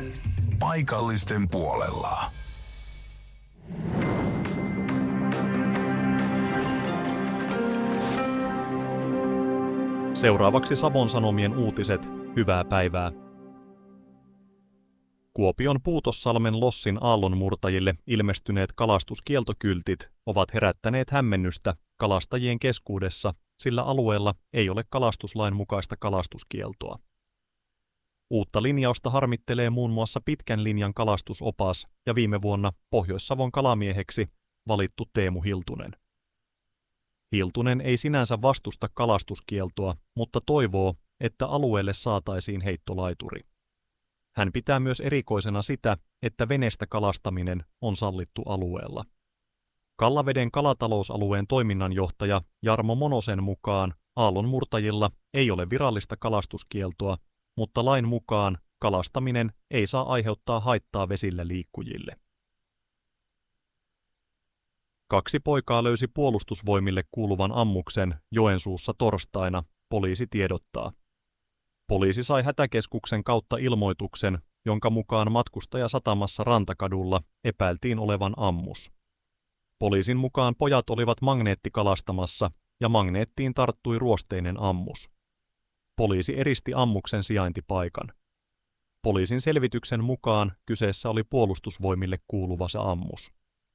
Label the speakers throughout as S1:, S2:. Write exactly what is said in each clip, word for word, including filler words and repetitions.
S1: Paikallisten puolella.
S2: Seuraavaksi Savon Sanomien uutiset. Hyvää päivää. Kuopion Puutossalmen Lossin aallonmurtajille ilmestyneet kalastuskieltokyltit ovat herättäneet hämmennystä kalastajien keskuudessa, sillä alueella ei ole kalastuslain mukaista kalastuskieltoa. Uutta linjausta harmittelee muun muassa pitkän linjan kalastusopas ja viime vuonna Pohjois-Savon kalamieheksi valittu Teemu Hiltunen. Hiltunen ei sinänsä vastusta kalastuskieltoa, mutta toivoo, että alueelle saataisiin heittolaituri. Hän pitää myös erikoisena sitä, että venestä kalastaminen on sallittu alueella. Kallaveden kalatalousalueen toiminnanjohtaja Jarmo Monosen mukaan aallonmurtajilla ei ole virallista kalastuskieltoa, mutta lain mukaan kalastaminen ei saa aiheuttaa haittaa vesillä liikkujille. Kaksi poikaa löysi puolustusvoimille kuuluvan ammuksen Joensuussa torstaina, poliisi tiedottaa. Poliisi sai hätäkeskuksen kautta ilmoituksen, jonka mukaan matkustaja satamassa Rantakadulla epäiltiin olevan ammus. Poliisin mukaan pojat olivat magneettikalastamassa ja magneettiin tarttui ruosteinen ammus. Poliisi eristi ammuksen sijaintipaikan. Poliisin selvityksen mukaan kyseessä oli puolustusvoimille kuuluva se ammus.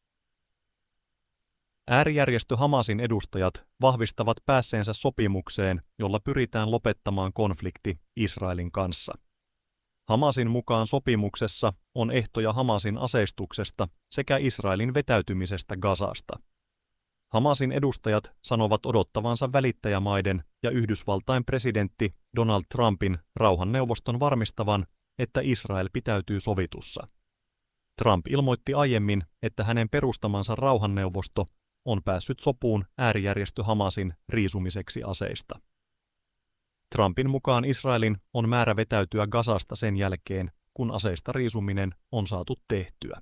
S2: Äärijärjestö Hamasin edustajat vahvistavat päässeensä sopimukseen, jolla pyritään lopettamaan konflikti Israelin kanssa. Hamasin mukaan sopimuksessa on ehtoja Hamasin aseistuksesta sekä Israelin vetäytymisestä Gazasta. Hamasin edustajat sanovat odottavansa välittäjämaiden ja Yhdysvaltain presidentti Donald Trumpin rauhanneuvoston varmistavan, että Israel pitäytyy sovitussa. Trump ilmoitti aiemmin, että hänen perustamansa rauhanneuvosto on päässyt sopuun äärijärjestö Hamasin riisumiseksi aseista. Trumpin mukaan Israelin on määrä vetäytyä Gazasta sen jälkeen, kun aseista riisuminen on saatu tehtyä.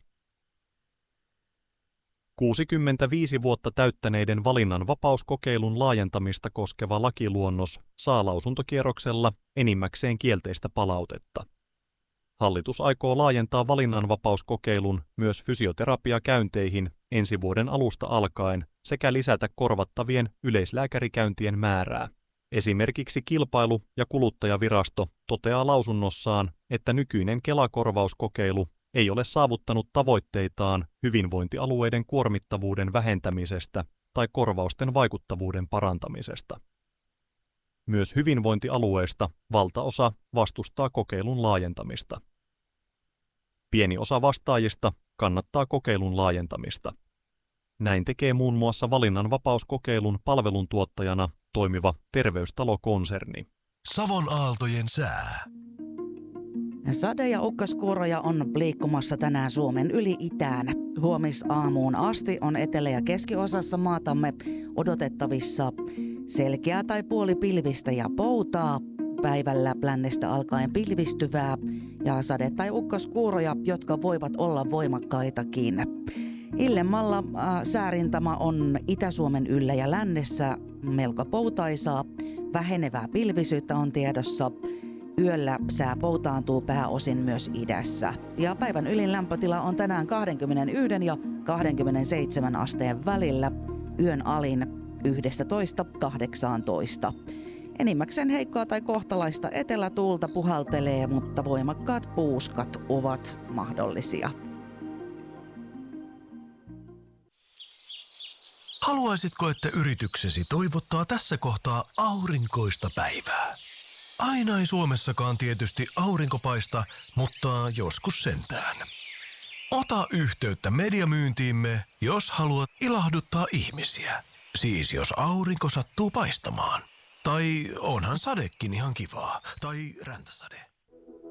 S2: kuusikymmentäviisi vuotta täyttäneiden valinnanvapauskokeilun laajentamista koskeva lakiluonnos saa lausuntokierroksella enimmäkseen kielteistä palautetta. Hallitus aikoo laajentaa valinnanvapauskokeilun myös fysioterapiakäynteihin ensi vuoden alusta alkaen sekä lisätä korvattavien yleislääkärikäyntien määrää. Esimerkiksi Kilpailu- ja kuluttajavirasto toteaa lausunnossaan, että nykyinen Kela-korvauskokeilu ei ole saavuttanut tavoitteitaan hyvinvointialueiden kuormittavuuden vähentämisestä tai korvausten vaikuttavuuden parantamisesta. Myös hyvinvointialueista valtaosa vastustaa kokeilun laajentamista. Pieni osa vastaajista kannattaa kokeilun laajentamista. Näin tekee muun muassa valinnanvapauskokeilun palveluntuottajana toimiva Terveystalo-konserni.
S1: Savon aaltojen sää.
S3: Sade- ja ukkaskuuroja on liikkumassa tänään Suomen yli itään. Huomisaamuun asti on etelä- ja keskiosassa maatamme odotettavissa selkeää tai puolipilvistä ja poutaa, päivällä lännestä alkaen pilvistyvää ja sade- tai ukkaskuuroja, jotka voivat olla voimakkaitakin. Illemmalla äh, säärintama on Itä-Suomen yllä ja lännessä melko poutaisaa, vähenevää pilvisyyttä on tiedossa. Yöllä sää poutaantuu pääosin myös idässä. Ja päivän ylin lämpötila on tänään kaksikymmentäyksi ja kaksikymmentäseitsemän asteen välillä. Yön alin yksitoista kahdeksantoista. Enimmäkseen heikkoa tai kohtalaista etelätuulta puhaltelee, mutta voimakkaat puuskat ovat mahdollisia.
S1: Haluaisitko, että yrityksesi toivottaa tässä kohtaa aurinkoista päivää? Aina ei Suomessakaan tietysti aurinko paista, mutta joskus sentään. Ota yhteyttä mediamyyntiimme, jos haluat ilahduttaa ihmisiä. Siis jos aurinko sattuu paistamaan. Tai onhan sadekin ihan kivaa. Tai räntäsade.